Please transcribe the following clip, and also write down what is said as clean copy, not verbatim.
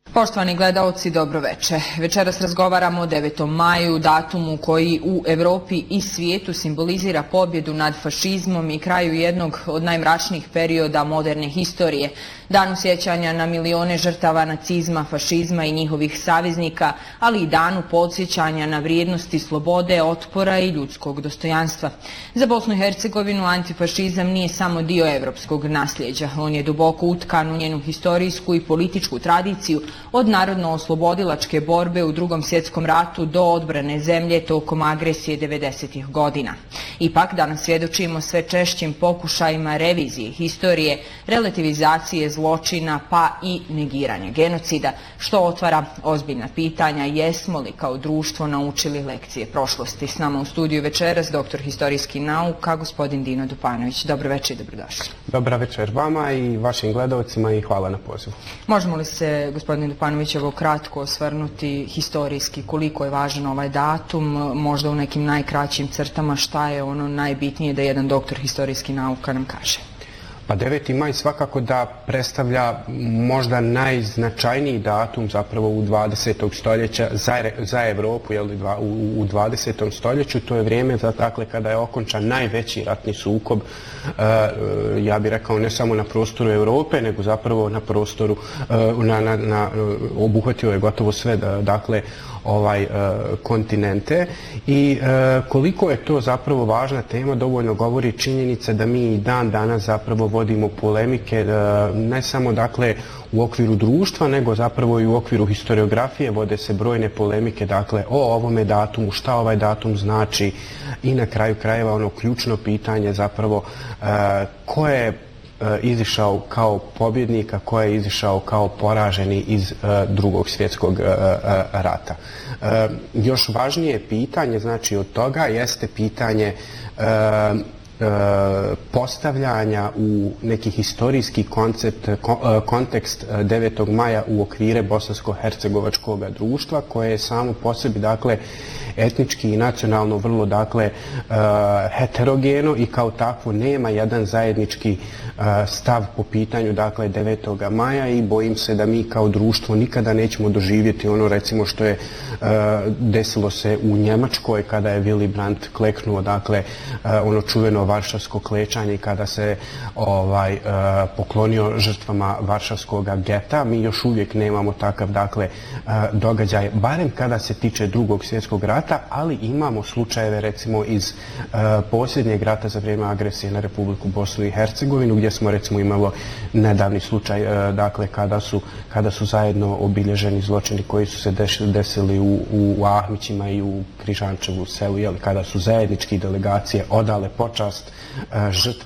Poštovani gledaoci, dobro veče. Večeras razgovaramo o 9. maju, datumu koji u Evropi i svijetu simbolizira pobjedu nad fašizmom i kraju jednog od najmračnijih perioda moderne historije. Danu sjećanja na milione žrtava nacizma, fašizma i njihovih saveznika, ali i danu podsjećanja na vrijednosti slobode, otpora i ljudskog dostojanstva. Za Bosnu i Hercegovinu antifašizam nije samo dio evropskog nasljeđa. On je duboko utkan u njenu historijsku i političku tradiciju, od narodno-oslobodilačke borbe u Drugom svjetskom ratu do odbrane zemlje tokom agresije 90. godina. Ipak, danas svjedočimo sve češćim pokušajima revizije historije, relativizacije zločina pa i negiranja genocida, što otvara ozbiljna pitanja jesmo li kao društvo naučili lekcije prošlosti. S nama u studiju večeras doktor historijskih nauka, gospodin Dino Dupanović. Dobro večer i dobrodošli. Dobra večer vama i vašim gledalcima i hvala na pozivu. Možemo li se, gospodine Dupanović, evo kratko osvrnuti historijski koliko je važan ovaj datum, možda u nekim najkraćim crtama šta je ono najbitnije da jedan doktor historijskih nauka nam kaže? Pa 9. maj svakako da predstavlja možda najznačajniji datum zapravo u 20. stoljeća za Evropu, u 20. stoljeću. To je vrijeme dakle, kada je okončan najveći ratni sukob, ja bih rekao ne samo na prostoru Europe, nego zapravo na prostoru, obuhvatio je gotovo sve dakle, kontinente i koliko je to zapravo važna tema dovoljno govori činjenica da mi i dan danas zapravo vodimo polemike ne samo dakle u okviru društva nego zapravo i u okviru historiografije vode se brojne polemike dakle o ovome datumu, šta ovaj datum znači i na kraju krajeva ono ključno pitanje zapravo ko je izišao kao pobjednik, a ko je izišao kao poraženi iz Drugog svjetskog rata. Još važnije pitanje, znači od toga, jeste pitanje postavljanja u neki historijski kontekst 9. maja u okvire bosansko-hercegovačkog društva koje je samo po sebi dakle etnički i nacionalno vrlo dakle heterogeno i kao takvo nema jedan zajednički stav po pitanju dakle 9. maja i bojim se da mi kao društvo nikada nećemo doživjeti ono recimo što je desilo se u Njemačkoj kada je Willy Brandt kleknuo dakle ono čuveno varšavsko klečanje kada se poklonio žrtvama varšavskog geta. Mi još uvijek nemamo takav dakle događaj, barem kada se tiče Drugog svjetskog rata, ali imamo slučajeve recimo iz posljednjeg rata za vrijeme agresije na Republiku Bosnu i Hercegovinu gdje smo recimo imali nedavni slučaj dakle kada su zajedno obilježeni zločini koji su se desili u Ahmićima i u Križančevu selu, kada su zajednički delegacije odale počast žrtvama